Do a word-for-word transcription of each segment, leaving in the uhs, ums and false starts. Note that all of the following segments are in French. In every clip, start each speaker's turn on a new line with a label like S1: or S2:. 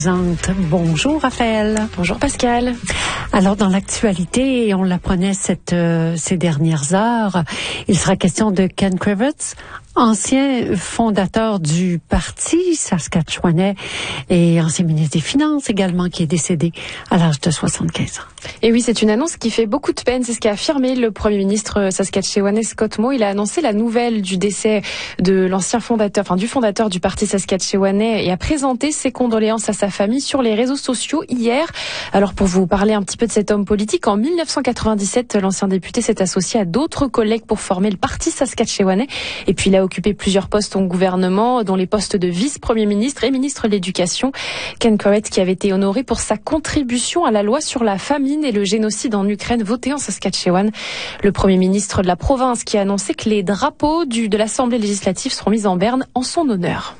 S1: Bonjour Raphaël.
S2: Bonjour Pascal.
S1: Alors dans l'actualité, et on l'apprenait cette, euh, ces dernières heures, il sera question de Ken Kravitz, ancien fondateur du parti saskatchewanais et ancien ministre des Finances également, qui est décédé à l'âge de soixante-quinze ans.
S2: Et oui, c'est une annonce qui fait beaucoup de peine. C'est ce qu'a affirmé le Premier ministre saskatchewanais Scott Moe. Il a annoncé la nouvelle du décès de l'ancien fondateur, enfin du fondateur du parti saskatchewanais, et a présenté ses condoléances à sa famille sur les réseaux sociaux hier. Alors pour vous parler un petit peu de cet homme politique, en mille neuf cent quatre-vingt-dix-sept, l'ancien député s'est associé à d'autres collègues pour former le parti saskatchewanais. Et puis il a occupé plusieurs postes au gouvernement, dont les postes de vice-premier ministre et ministre de l'Éducation. Ken Kravitz, qui avait été honoré pour sa contribution à la loi sur la famine et le génocide en Ukraine votée en Saskatchewan. Le Premier ministre de la province qui a annoncé que les drapeaux du, de l'Assemblée législative seront mis en berne en son honneur.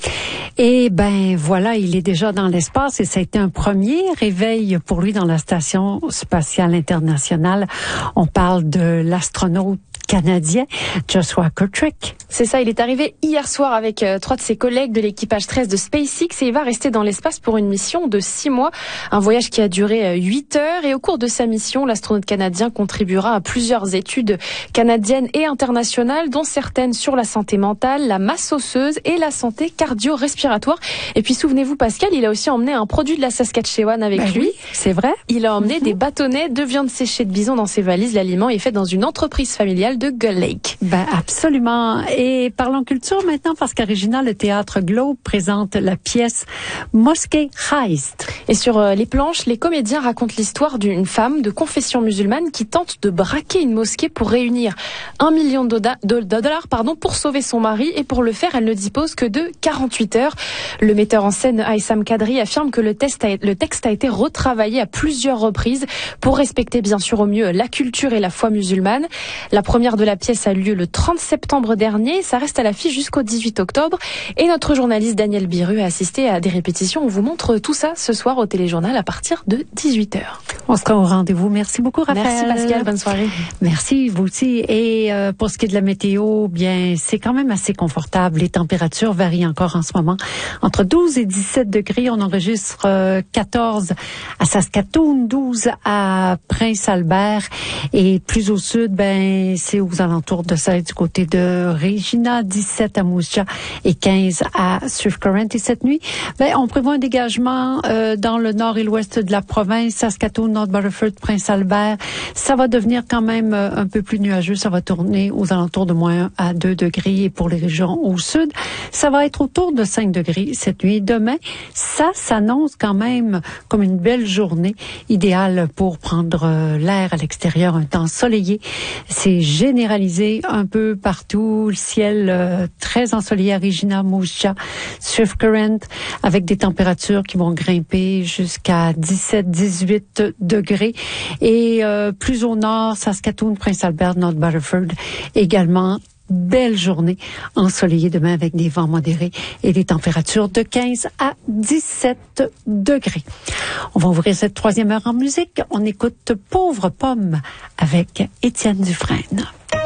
S1: Et ben voilà, il est déjà dans l'espace et ça a été un premier réveil pour lui dans la Station spatiale internationale. On parle de l'astronaute canadien Joshua Kirktrick.
S2: C'est ça, il est arrivé hier soir avec euh, trois de ses collègues de l'équipage treize de SpaceX et il va rester dans l'espace pour une mission de six mois. Un voyage qui a duré euh, huit heures et au cours de sa mission, l'astronaute canadien contribuera à plusieurs études canadiennes et internationales, dont certaines sur la santé mentale, la masse osseuse et la santé cardio-respiratoire. Et puis souvenez-vous Pascal, il a aussi emmené un produit de la Saskatchewan avec
S1: ben
S2: lui.
S1: Oui, c'est vrai.
S2: Il a emmené mm-hmm. des bâtonnets de viande séchée de bison dans ses valises. L'aliment est fait dans une entreprise familiale de Gull Lake.
S1: Ben absolument. Et parlons culture maintenant, parce qu'Origina, le Théâtre Globe présente la pièce Mosque Heist.
S2: Et sur euh, les planches, les comédiens racontent l'histoire d'une femme de confession musulmane qui tente de braquer une mosquée pour réunir un million de, doda- de, de dollars pardon, pour sauver son mari. Et pour le faire, elle ne dispose que de quarante-huit heures. Le metteur en scène Aïssam Kadri affirme que le, test a, le texte a été retravaillé à plusieurs reprises pour respecter bien sûr au mieux la culture et la foi musulmane. La première de la pièce a lieu le trente septembre dernier. Ça reste à l'affiche jusqu'au dix-huit octobre. Et notre journaliste Daniel Biru a assisté à des répétitions. On vous montre tout ça ce soir au téléjournal à partir de dix-huit heures.
S1: On sera au rendez-vous. Merci beaucoup, Raphaël.
S2: Merci Pascal, bonne soirée.
S1: Merci, vous aussi. Et euh, pour ce qui est de la météo, bien, c'est quand même assez confortable. Les températures varient encore en ce moment. Entre douze et dix-sept degrés, on enregistre euh, quatorze à Saskatoon, douze à Prince-Albert. Et plus au sud, ben, c'est aux alentours de ça, du côté de Regina, dix-sept à Moose Jaw et quinze à Swift Current. Et cette nuit, ben, on prévoit un dégagement euh, dans le nord et l'ouest de la province, Saskatoon, North Battleford, Prince-Albert. Ça va devenir quand même euh, un peu plus nuageux. Ça va tourner aux alentours de moins un à deux degrés. Et pour les régions au sud, ça va être autour de cinq degrés cette nuit. Demain, ça s'annonce quand même comme une belle journée idéale pour prendre euh, l'air à l'extérieur. Un temps soleillé. C'est généralisé un peu partout. Le ciel euh, très ensoleillé à Regina, Moose Jaw, Swift Current, avec des températures qui vont grimper jusqu'à dix-sept, dix-huit degrés. Et euh, plus au nord, Saskatoon, Prince-Albert, North Battleford, également belle journée ensoleillée demain avec des vents modérés et des températures de quinze à dix-sept degrés. On va ouvrir cette troisième heure en musique. On écoute Pauvre Pomme avec Étienne Dufresne.